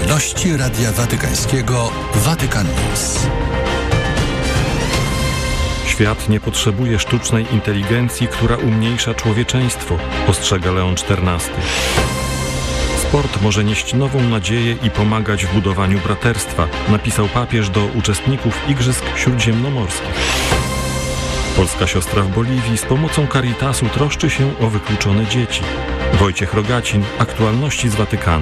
Aktualności Radia Watykańskiego Vatican News. Świat nie potrzebuje sztucznej inteligencji, która umniejsza człowieczeństwo, ostrzega Leon XIV. Sport może nieść nową nadzieję i pomagać w budowaniu braterstwa, napisał papież do uczestników Igrzysk Śródziemnomorskich. Polska siostra w Boliwii z pomocą Caritasu troszczy się o wykluczone dzieci. Wojciech Rogacin, aktualności z Watykanu.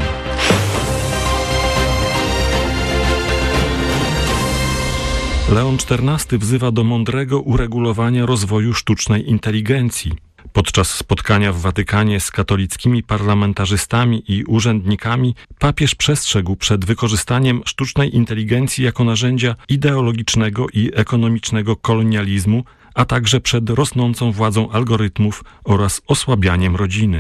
Leon XIV wzywa do mądrego uregulowania rozwoju sztucznej inteligencji. Podczas spotkania w Watykanie z katolickimi parlamentarzystami i urzędnikami papież przestrzegł przed wykorzystaniem sztucznej inteligencji jako narzędzia ideologicznego i ekonomicznego kolonializmu, a także przed rosnącą władzą algorytmów oraz osłabianiem rodziny.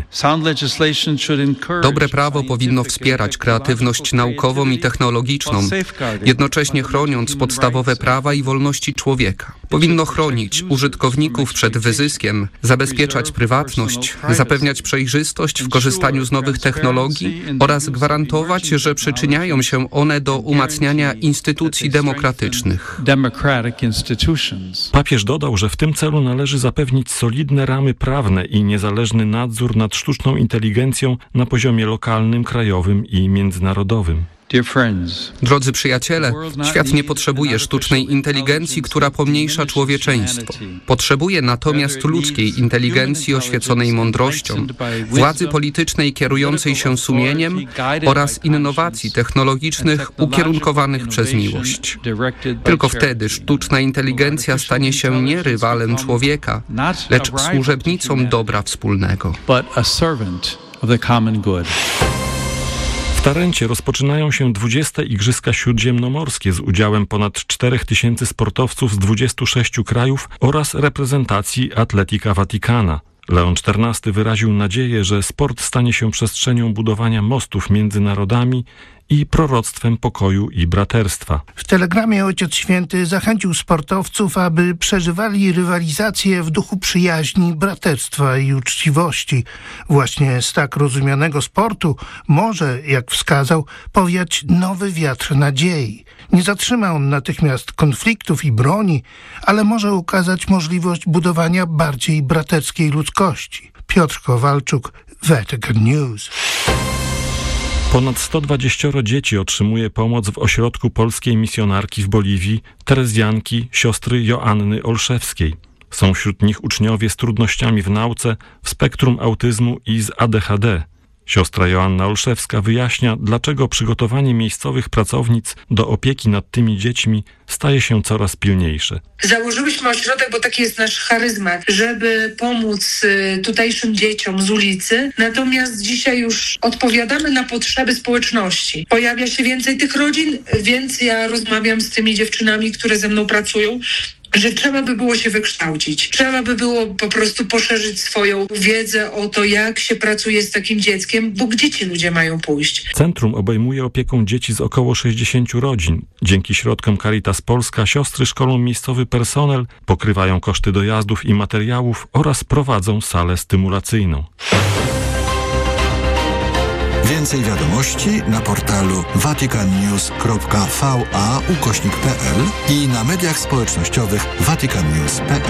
Dobre prawo powinno wspierać kreatywność naukową i technologiczną, jednocześnie chroniąc podstawowe prawa i wolności człowieka. Powinno chronić użytkowników przed wyzyskiem, zabezpieczać prywatność, zapewniać przejrzystość w korzystaniu z nowych technologii oraz gwarantować, że przyczyniają się one do umacniania instytucji demokratycznych. Papież dodał, że w tym celu należy zapewnić solidne ramy prawne i niezależny nadzór nad sztuczną inteligencją na poziomie lokalnym, krajowym i międzynarodowym. Drodzy przyjaciele, świat nie potrzebuje sztucznej inteligencji, która pomniejsza człowieczeństwo. Potrzebuje natomiast ludzkiej inteligencji oświeconej mądrością, władzy politycznej kierującej się sumieniem oraz innowacji technologicznych ukierunkowanych przez miłość. Tylko wtedy sztuczna inteligencja stanie się nie rywalem człowieka, lecz służebnicą dobra wspólnego. W Tarencie rozpoczynają się 20. Igrzyska Śródziemnomorskie z udziałem ponad 4000 sportowców z 26 krajów oraz reprezentacji Atletica Vaticana. Leon XIV wyraził nadzieję, że sport stanie się przestrzenią budowania mostów między narodami i proroctwem pokoju i braterstwa. W telegramie Ojciec Święty zachęcił sportowców, aby przeżywali rywalizację w duchu przyjaźni, braterstwa i uczciwości. Właśnie z tak rozumianego sportu może, jak wskazał, powiać nowy wiatr nadziei. Nie zatrzyma on natychmiast konfliktów i broni, ale może ukazać możliwość budowania bardziej braterskiej ludzkości. Piotr Kowalczuk, Vatican News. Ponad 120 dzieci otrzymuje pomoc w ośrodku polskiej misjonarki w Boliwii, terezjanki, siostry Joanny Olszewskiej. Są wśród nich uczniowie z trudnościami w nauce, w spektrum autyzmu i z ADHD. Siostra Joanna Olszewska wyjaśnia, dlaczego przygotowanie miejscowych pracownic do opieki nad tymi dziećmi staje się coraz pilniejsze. Założyłyśmy ośrodek, bo taki jest nasz charyzmat, żeby pomóc tutejszym dzieciom z ulicy. Natomiast dzisiaj już odpowiadamy na potrzeby społeczności. Pojawia się więcej tych rodzin, więc ja rozmawiam z tymi dziewczynami, które ze mną pracują, że trzeba by było się wykształcić. Trzeba by było po prostu poszerzyć swoją wiedzę o to, jak się pracuje z takim dzieckiem, bo gdzie ci ludzie mają pójść? Centrum obejmuje opieką dzieci z około 60 rodzin. Dzięki środkom Caritas Polska siostry szkolą miejscowy personel, pokrywają koszty dojazdów i materiałów oraz prowadzą salę stymulacyjną. Więcej wiadomości na portalu vaticannews.va/pl i na mediach społecznościowych vaticannews.pl.